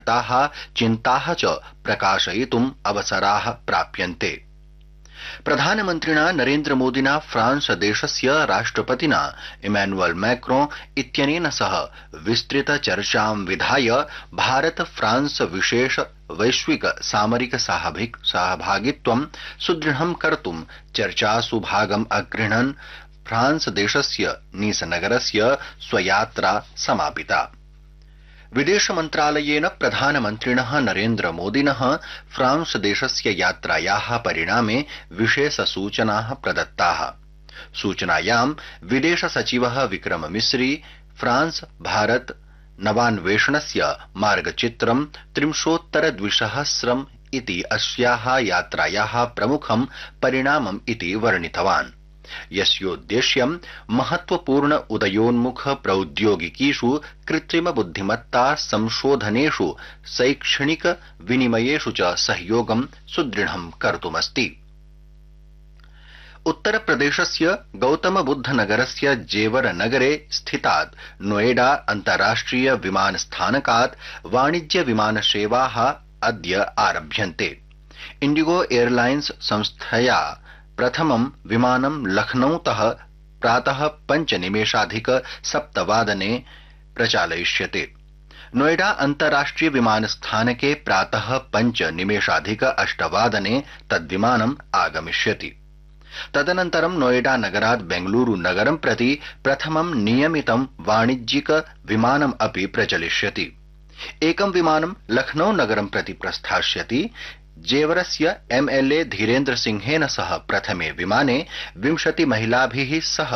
चिन्ताः च प्रकाशयितुम् अवसराः प्राप्यन्ते। प्रधानमन्त्रिणा नरेन्द्रमोदिना फ्रांस देशस्य राष्ट्रपतिना इमैनुअल मैक्रों इत्यनेन सह विस्तृत चर्चां विधाय भारत फ्रांस विशेष वैश्विक सामरिक सहभागित्वं सुदृढं कर्तुं चर्चासु भागम् अगृह्णन् फ्रांस देशस्य नीस नगरस्य स्वयात्रा समापिता। विदेश मन्त्रालयेन प्रधानमन्त्रिणः नरेन्द्रमोदिनः फ्रांस देशस्य यात्रायाः परिणामे विशेष सूचनाः प्रदत्ताः। सूचनायां विदेश सचिवः विक्रम मिस्री फ्रांस भारत नवान्वेषणस्य मार्गचित्रं 30,200 इति अस्याः यात्रायाः प्रमुखं परिणामम् इति वर्णितवान्, यस्योद्देश्यं महत्वपूर्ण उदयोन्मुख प्रौद्योगिकीषु कृत्रिम बुद्धिमत्ता संशोधनेषु शैक्षणिक विनिमयेषु च सहयोगं सुदृढं कर्तुमस्ति। उत्तरप्रदेशस्य गौतमबुद्धनगरस्य जेवर नगरे स्थितात् नोएडा अन्ताराष्ट्रिय विमानस्थानकात् वाणिज्य विमानसेवाः अद्य आरभ्यन्ते। इण्डिगो एयरलाइन्स संस्थया प्रथमं विमानं लखनऊतः प्रातः 5 निमेषाधिक 7 प्रचालयिष्यते। नोएडा अन्ताराष्ट्रिय विमानस्थानके प्रातः 5 निमेषाधिक 8 तद्विमानम् आगमिष्यति। तदनन्तरं नोएडा नगरात् बेंगलुरु नगरं प्रति प्रथमं नियमितं वाणिज्यिक विमानम् अपि प्रचलिष्यति। एकं विमानं लखनऊ नगरं प्रति प्रस्थास्यति। जेवरस्य MLA धीरेन्द्र सिंहेन सह प्रथमे विमाने 20 महिलाभिः सह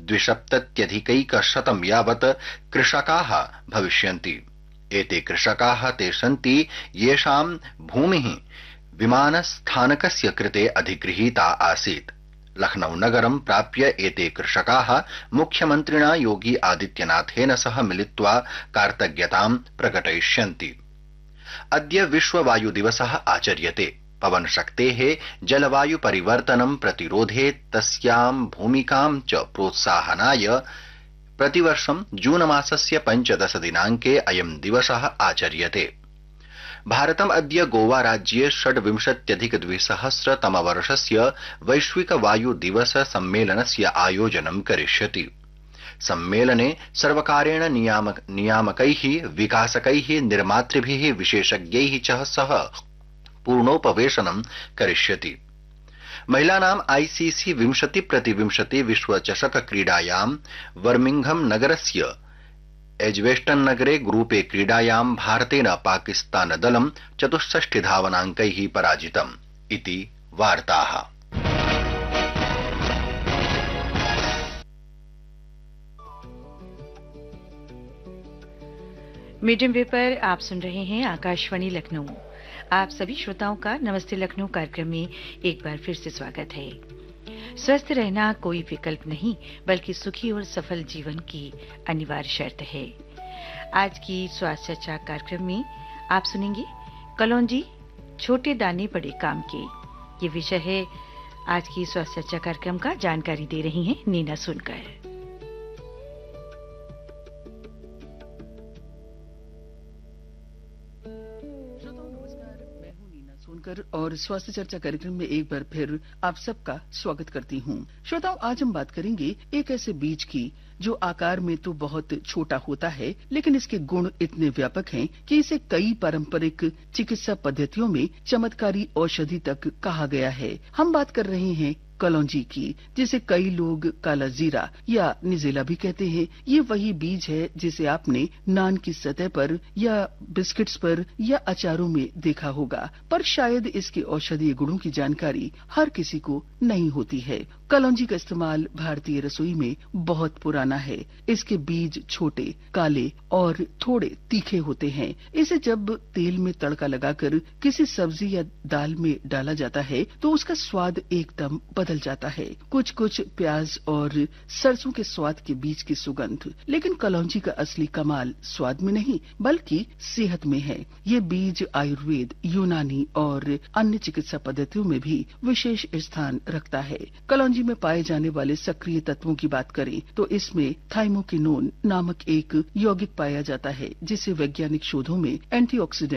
270 यावत् कृषकाः भविष्यन्ति। एते कृषकाः ते सन्ति येषां भूमिः विमानस्थानकस्य कृते अधिगृहीता आसीत्। लखनऊ नगरं प्राप्य एते कृषकाः मुख्यमन्त्रिणा योगी आदित्यनाथेन सह मिलित्वा कार्तज्ञतां प्रकटयिष्यन्ति। अद्य विश्व वायु दिवसः आचर्यते। पवनशक्तेः जलवायु परिवर्तनं प्रतिरोधे तस्यां भूमिकां च प्रोत्साहनाय प्रतिवर्षं जून मासस्य 15 दिनाङ्के अयं दिवसः आचर्यते। भारतम् अद्य गोवा राज्ये 26,200 तमवर्षस्य वैश्विक वायु दिवस सम्मेलनस्य आयोजनं करिष्यति। सम्मेलने सर्वकारेण नियामकैः विकासकैः निर्मातृभिः विशेषज्ञैः च सह पूर्णोपवेशनं करिष्यति। महिलानां ICC 20x20 विश्वचषक क्रीडायां बर्मिंघम नगरस्य एज्बेस्टन नगरे ग्रुपे क्रीडायां भारतेन पाकिस्तान दलं 64 धावनाङ्कैः पराजितम् इति वार्ताः। मीडियम वेव पर आप सुन रहे हैं आकाशवाणी लखनऊ। आप सभी श्रोताओं का नमस्ते लखनऊ कार्यक्रम में एक बार फिर से स्वागत है। स्वस्थ रहना कोई विकल्प नहीं बल्कि सुखी और सफल जीवन की अनिवार्य शर्त है। आज की स्वास्थ्य चर्चा कार्यक्रम में आप सुनेंगे कलौंजी छोटे दाने बड़े काम के, ये विषय है आज की स्वास्थ्य चर्चा कार्यक्रम का। जानकारी दे रही हैं नीना सुनकर। और स्वास्थ्य चर्चा कार्यक्रम में एक बार फिर आप सबका स्वागत करती हूँ। श्रोताओं, आज हम बात करेंगे एक ऐसे बीज की जो आकार में तो बहुत छोटा होता है, लेकिन इसके गुण इतने व्यापक हैं कि इसे कई पारंपरिक चिकित्सा पद्धतियों में चमत्कारी औषधि तक कहा गया है। हम बात कर रहे हैं कलौंजी की, जिसे कई लोग काला जीरा या निजेला भी कहते हैं। ये वही बीज है जिसे आपने नान की सतह पर या बिस्किट्स पर या अचारों में देखा होगा, पर शायद इसके औषधीय गुणों की जानकारी हर किसी को नहीं होती है। कलौंजी का इस्तेमाल भारतीय रसोई में बहुत पुराना है। इसके बीज छोटे, काले और थोड़े तीखे होते हैं। इसे जब तेल में तड़का लगाकर किसी सब्जी या दाल में डाला जाता है तो उसका स्वाद एकदम बदल जाता है। कुछ कुछ प्याज और सरसों के स्वाद के बीच की सुगंध। लेकिन कलौंजी का असली कमाल स्वाद में नहीं बल्कि सेहत में है। ये बीज आयुर्वेद, यूनानी और अन्य चिकित्सा पद्धतियों में भी विशेष स्थान रखता है। कलौंजी नारंगी में पाए जाने वाले सक्रिय तत्वों की बात करें तो इसमें थाइमोकिनोन नामक एक यौगिक पाया जाता है, जिसे वैज्ञानिक शोधों में एंटीऑक्सीडेंट